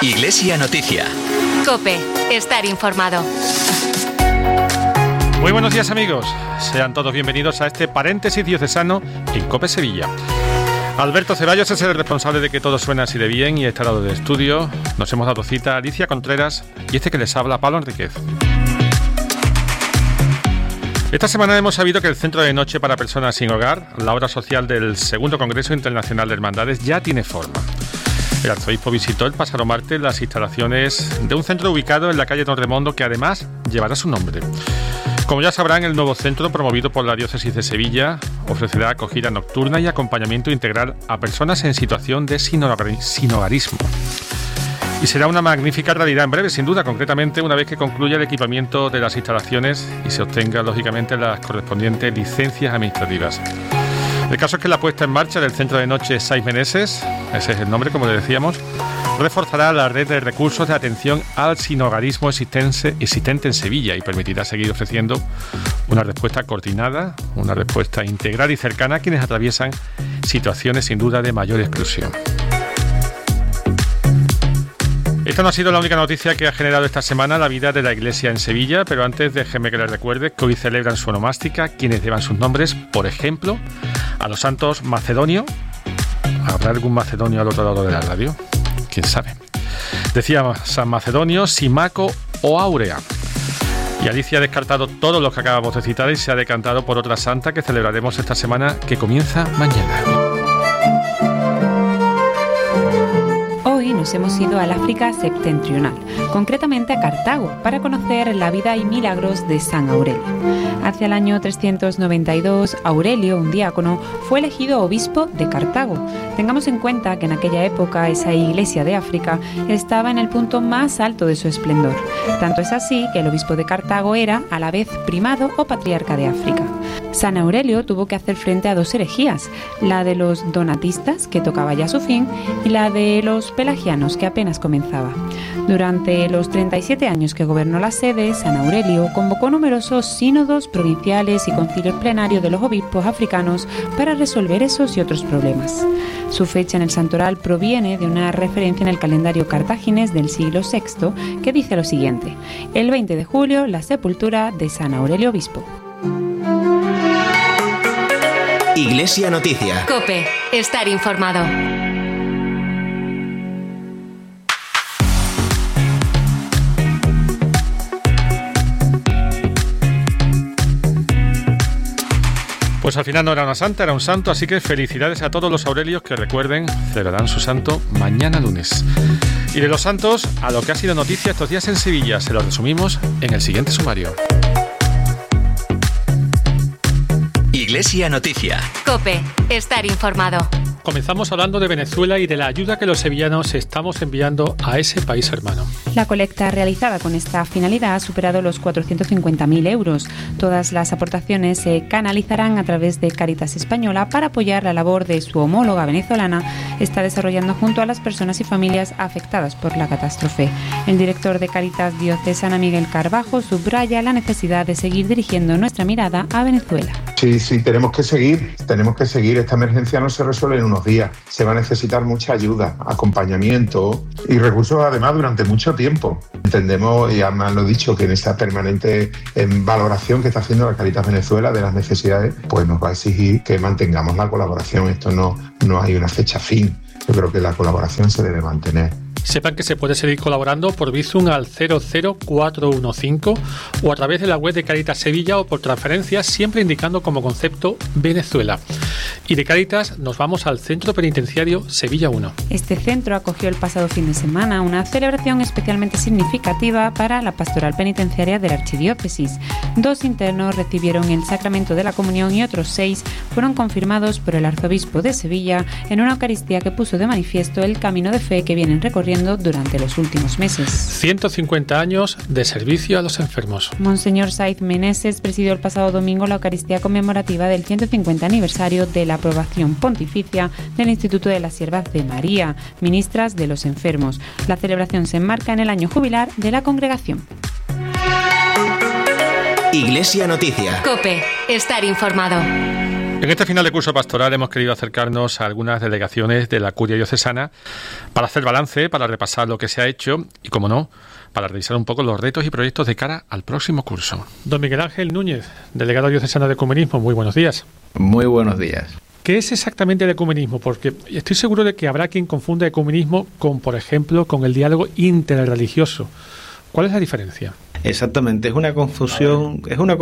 Iglesia Noticia. COPE. Estar informado. Muy buenos días, amigos. Sean todos bienvenidos a este paréntesis diocesano en COPE Sevilla. Alberto Ceballos es el responsable de que todo suene así de bien y a este lado del estudio nos hemos dado cita a Alicia Contreras y este que les habla, Pablo Enríquez. Esta semana hemos sabido que el Centro de Noche para Personas Sin Hogar, la obra social del Segundo Congreso Internacional de Hermandades, ya tiene forma. El arzobispo visitó el pasado martes las instalaciones de un centro ubicado en la calle Don Remondo que además llevará su nombre. Como ya sabrán, el nuevo centro, promovido por la Diócesis de Sevilla, ofrecerá acogida nocturna y acompañamiento integral a personas en situación de sinhogarismo. Y será una magnífica realidad en breve, sin duda, concretamente una vez que concluya el equipamiento de las instalaciones y se obtengan, lógicamente, las correspondientes licencias administrativas. El caso es que la puesta en marcha del Centro de Noche Saiz Meneses, ese es el nombre, como le decíamos, reforzará la red de recursos de atención al sinhogarismo existente en Sevilla y permitirá seguir ofreciendo una respuesta coordinada, una respuesta integral y cercana a quienes atraviesan situaciones sin duda de mayor exclusión. Esta no ha sido la única noticia que ha generado esta semana la vida de la Iglesia en Sevilla, pero antes déjeme que les recuerde que hoy celebran su onomástica quienes llevan sus nombres, por ejemplo, a los santos Macedonio. ¿Habrá algún macedonio al otro lado de la radio? ¿Quién sabe? Decía San Macedonio, Simaco o Áurea. Y Alicia ha descartado todos los que acabamos de citar y se ha decantado por otra santa que celebraremos esta semana, que comienza mañana. Hoy nos hemos ido al África septentrional, concretamente a Cartago, para conocer la vida y milagros de San Aurelio. Hacia el año 392, Aurelio, un diácono, fue elegido obispo de Cartago. Tengamos en cuenta que en aquella época esa iglesia de África estaba en el punto más alto de su esplendor. Tanto es así que el obispo de Cartago era, a la vez, primado o patriarca de África. San Aurelio tuvo que hacer frente a dos herejías, la de los donatistas, que tocaba ya su fin, y la de los pelagianos, que apenas comenzaba. Durante los 37 años que gobernó la sede, San Aurelio convocó numerosos sínodos provinciales y concilios plenarios de los obispos africanos para resolver esos y otros problemas. Su fecha en el santoral proviene de una referencia en el calendario cartaginés del siglo VI que dice lo siguiente: el 20 de julio, la sepultura de San Aurelio obispo. Iglesia Noticia. COPE. Estar informado. Pues al final no era una santa, era un santo, así que felicidades a todos los Aurelios que, recuerden, celebrarán su santo mañana lunes. Y de los santos a lo que ha sido noticia estos días en Sevilla, se lo resumimos en el siguiente sumario. Iglesia Noticia. COPE. Estar informado. Comenzamos hablando de Venezuela y de la ayuda que los sevillanos estamos enviando a ese país hermano. La colecta realizada con esta finalidad ha superado los 450.000 euros. Todas las aportaciones se canalizarán a través de Cáritas Española para apoyar la labor de su homóloga venezolana está desarrollando junto a las personas y familias afectadas por la catástrofe. El director de Cáritas Diocesana, Miguel Carbajo, subraya la necesidad de seguir dirigiendo nuestra mirada a Venezuela. Sí, tenemos que seguir. Esta emergencia no se resuelve en unos días. Se va a necesitar mucha ayuda, acompañamiento y recursos además durante mucho tiempo. Entendemos, y además lo he dicho, que en esa permanente valoración que está haciendo la Cáritas Venezuela de las necesidades, pues nos va a exigir que mantengamos la colaboración. Esto no hay una fecha fin. Yo creo que la colaboración se debe mantener. Sepan que se puede seguir colaborando por Bizum al 00415 o a través de la web de Cáritas Sevilla o por transferencias, siempre indicando como concepto Venezuela. Y de Cáritas nos vamos al Centro Penitenciario Sevilla 1. Este centro acogió el pasado fin de semana una celebración especialmente significativa para la pastoral penitenciaria de la Archidiócesis. 2 internos recibieron el sacramento de la comunión y otros 6 fueron confirmados por el arzobispo de Sevilla en una Eucaristía que puso de manifiesto el camino de fe que vienen recorriendo durante los últimos meses. 150 años de servicio a los enfermos. Monseñor Saiz Meneses presidió el pasado domingo la Eucaristía conmemorativa del 150 aniversario de la aprobación pontificia del Instituto de las Siervas de María, ministras de los enfermos. La celebración se enmarca en el año jubilar de la congregación. Iglesia Noticia. COPE. Estar informado. En este final de curso pastoral hemos querido acercarnos a algunas delegaciones de la Curia Diocesana para hacer balance, para repasar lo que se ha hecho y, como no, para revisar un poco los retos y proyectos de cara al próximo curso. Don Miguel Ángel Núñez, delegado diocesano de Ecumenismo, muy buenos días. Muy buenos días. ¿Qué es exactamente el ecumenismo? Porque estoy seguro de que habrá quien confunda ecumenismo con, por ejemplo, con el diálogo interreligioso. ¿Cuál es la diferencia? Exactamente, es una confusión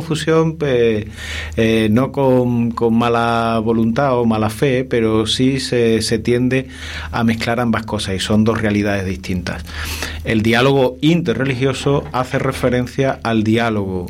no con mala voluntad o mala fe, pero sí se tiende a mezclar ambas cosas y son dos realidades distintas. El diálogo interreligioso hace referencia al diálogo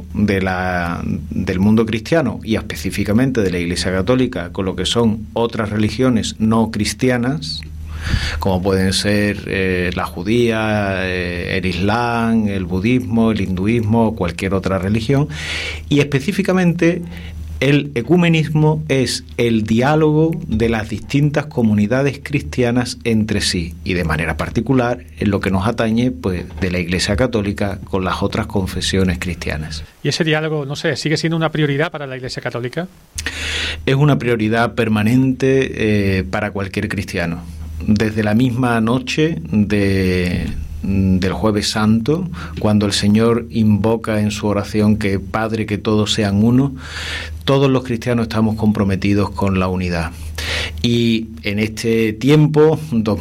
del mundo cristiano y específicamente de la Iglesia Católica con lo que son otras religiones no cristianas, como pueden ser la judía, el islam, el budismo, el hinduismo o cualquier otra religión, y específicamente el ecumenismo es el diálogo de las distintas comunidades cristianas entre sí y de manera particular en lo que nos atañe pues de la Iglesia Católica con las otras confesiones cristianas. ¿Y ese diálogo, no sé, sigue siendo una prioridad para la Iglesia Católica? Es una prioridad permanente para cualquier cristiano. Desde la misma noche del Jueves Santo, cuando el Señor invoca en su oración que Padre, que todos sean uno, todos los cristianos estamos comprometidos con la unidad. Y en este tiempo,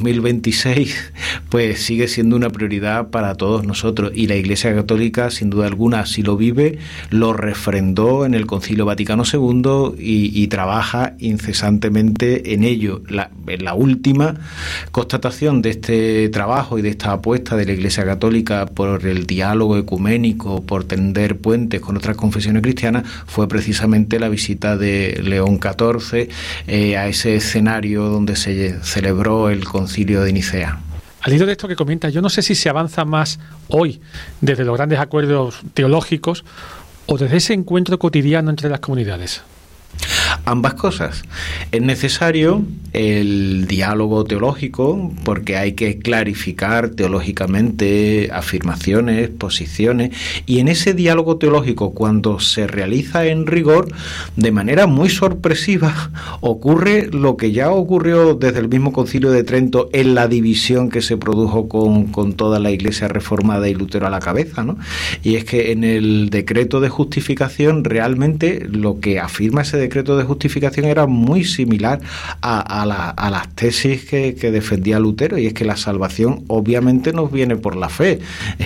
2026, pues sigue siendo una prioridad para todos nosotros. Y la Iglesia Católica, sin duda alguna, así lo vive, lo refrendó en el Concilio Vaticano II y trabaja incesantemente en ello. La última constatación de este trabajo y de esta apuesta de la Iglesia Católica por el diálogo ecuménico, por tender puentes con otras confesiones cristianas, fue precisamente la visita de León XIV a ese escenario donde se celebró el Concilio de Nicea. Al hilo de esto que comenta, yo no sé si se avanza más hoy desde los grandes acuerdos teológicos o desde ese encuentro cotidiano entre las comunidades. Ambas cosas. Es necesario el diálogo teológico porque hay que clarificar teológicamente afirmaciones, posiciones, y en ese diálogo teológico, cuando se realiza en rigor, de manera muy sorpresiva, ocurre lo que ya ocurrió desde el mismo Concilio de Trento en la división que se produjo con toda la Iglesia reformada y Lutero a la cabeza, ¿no? Y es que en el decreto de justificación realmente lo que afirma ese decreto de justificación era muy similar a las tesis que defendía Lutero, y es que la salvación obviamente nos viene por la fe,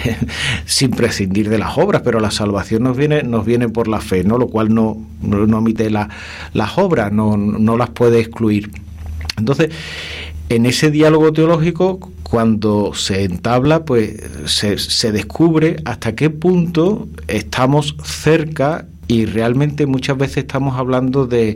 sin prescindir de las obras, pero la salvación nos viene por la fe, ¿no? Lo cual no omite las obras, no las puede excluir. Entonces, en ese diálogo teológico, cuando se entabla, pues se descubre hasta qué punto estamos cerca. Y realmente muchas veces estamos hablando de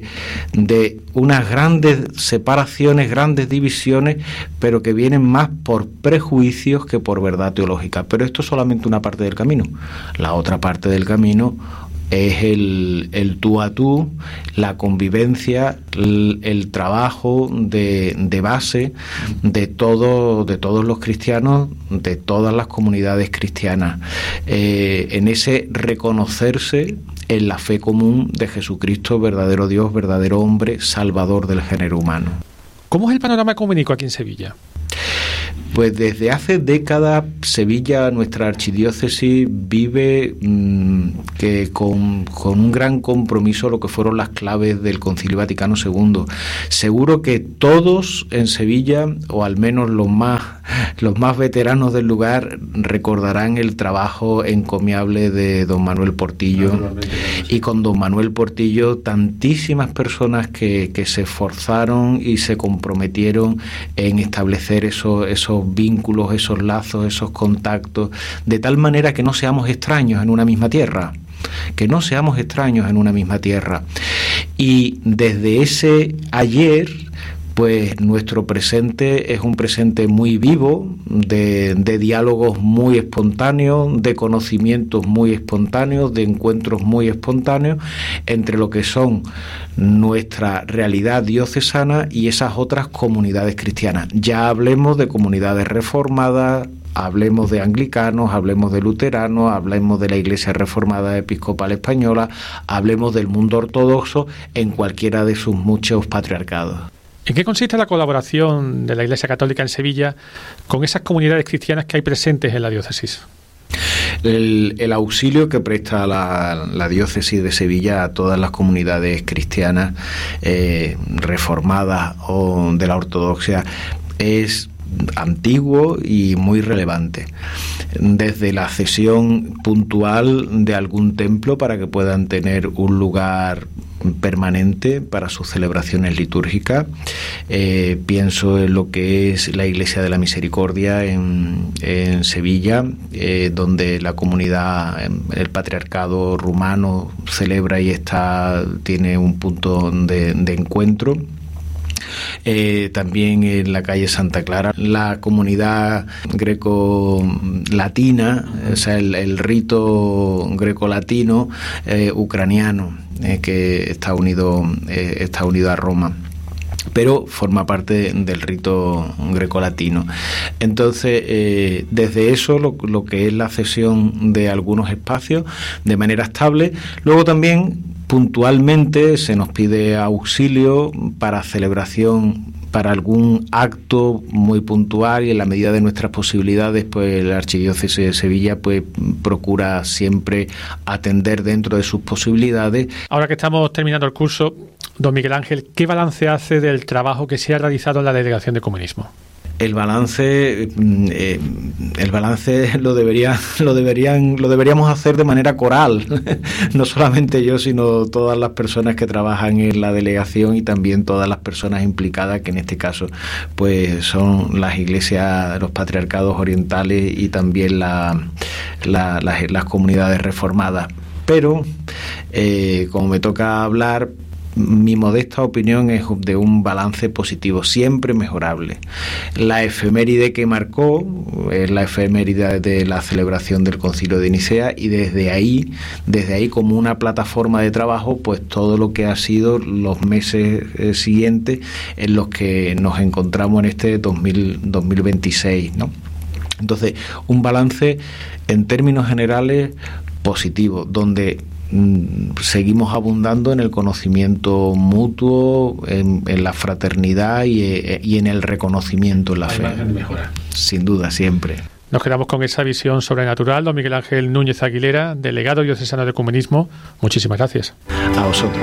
unas grandes separaciones, grandes divisiones, pero que vienen más por prejuicios que por verdad teológica. Pero esto es solamente una parte del camino. La otra parte del camino es el tú a tú, la convivencia, el trabajo de base de todos los cristianos, de todas las comunidades cristianas, en ese reconocerse en la fe común de Jesucristo, verdadero Dios, verdadero hombre, salvador del género humano. ¿Cómo es el panorama ecuménico aquí en Sevilla? Pues desde hace décadas Sevilla, nuestra archidiócesis, vive que con un gran compromiso lo que fueron las claves del Concilio Vaticano II. Seguro que todos en Sevilla, o al menos los más veteranos del lugar, recordarán el trabajo encomiable de don Manuel Portillo, y con don Manuel Portillo tantísimas personas que se esforzaron y se comprometieron en establecer esos vínculos, esos lazos, esos contactos, de tal manera que no seamos extraños en una misma tierra. Y desde ese ayer, pues nuestro presente es un presente muy vivo, de diálogos muy espontáneos, de conocimientos muy espontáneos, de encuentros muy espontáneos entre lo que son nuestra realidad diocesana y esas otras comunidades cristianas. Ya hablemos de comunidades reformadas, hablemos de anglicanos, hablemos de luteranos, hablemos de la Iglesia Reformada Episcopal Española, hablemos del mundo ortodoxo en cualquiera de sus muchos patriarcados. ¿En qué consiste la colaboración de la Iglesia Católica en Sevilla con esas comunidades cristianas que hay presentes en la diócesis? El auxilio que presta la diócesis de Sevilla a todas las comunidades cristianas reformadas o de la ortodoxia es antiguo y muy relevante, desde la cesión puntual de algún templo para que puedan tener un lugar permanente para sus celebraciones litúrgicas. Pienso en lo que es la Iglesia de la Misericordia en Sevilla, donde la comunidad, el patriarcado rumano celebra y tiene un punto de encuentro. También en la calle Santa Clara, la comunidad greco-latina, o sea, el rito greco-latino ucraniano, que está unido a Roma, pero forma parte del rito grecolatino. Entonces, desde eso, lo que es la cesión de algunos espacios de manera estable. Luego también puntualmente se nos pide auxilio para celebración, para algún acto muy puntual, y en la medida de nuestras posibilidades, pues la Archidiócesis de Sevilla pues procura siempre atender dentro de sus posibilidades. Ahora que estamos terminando el curso, don Miguel Ángel, ¿qué balance hace del trabajo que se ha realizado en la Delegación de Comunismo? El balance lo deberíamos hacer de manera coral, no solamente yo, sino todas las personas que trabajan en la delegación y también todas las personas implicadas, que en este caso pues son las iglesias, los patriarcados orientales y también las comunidades reformadas. Pero como me toca hablar, mi modesta opinión es de un balance positivo, siempre mejorable. La efeméride que marcó es la efeméride de la celebración del Concilio de Nicea, y desde ahí como una plataforma de trabajo, pues todo lo que ha sido los meses siguientes en los que nos encontramos en este 2026, ¿no? Entonces, un balance en términos generales positivo, donde seguimos abundando en el conocimiento mutuo, en la fraternidad y en el reconocimiento en la fe. Sin duda, siempre. Nos quedamos con esa visión sobrenatural. Don Miguel Ángel Núñez Aguilera, delegado diocesano de Comunismo, muchísimas gracias. A vosotros.